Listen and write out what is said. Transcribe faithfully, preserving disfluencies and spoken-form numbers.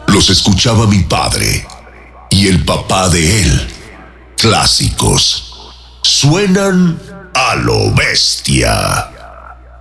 Los escuchaba mi padre y el papá de él. Clásicos. Suenan a lo bestia.